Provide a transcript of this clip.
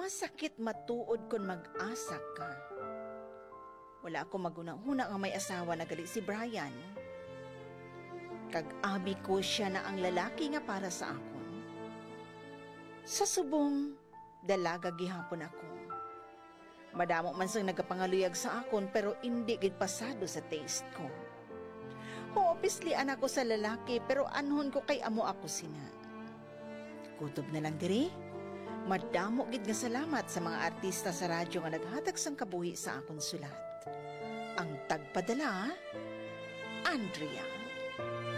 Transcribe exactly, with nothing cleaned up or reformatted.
masakit matuod kon mag-asa ka. Wala ako magunang-huna nga may asawa na gali si Brian. Kag-abi ko siya na ang lalaki nga para sa akon. Sa subong, dalaga gihapon ako. Madamo man sang nagapangaluyag sa akon pero hindi gid pasado sa taste ko. Hoopslian ako sa lalaki pero anhon ko kay amo ako sina. Kutob na lang diri. Madamo gid nga salamat sa mga artista sa radyo nga naghatag sang kabuhi sa akon sulat. Ang tagpadala, Andrea.